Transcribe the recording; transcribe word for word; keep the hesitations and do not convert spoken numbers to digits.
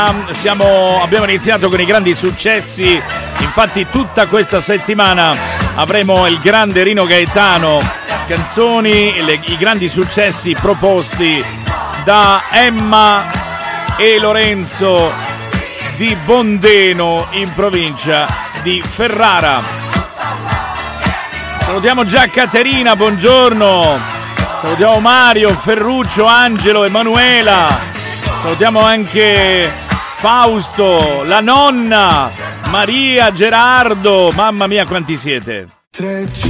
Siamo, abbiamo iniziato con i grandi successi, infatti tutta questa settimana avremo il grande Rino Gaetano, canzoni, le, i grandi successi proposti da Emma e Lorenzo di Bondeno in provincia di Ferrara. Salutiamo già Caterina, buongiorno. Salutiamo Mario, Ferruccio, Angelo, Emanuela. Salutiamo anche Fausto, la nonna, Maria, Gerardo. Mamma mia quanti siete.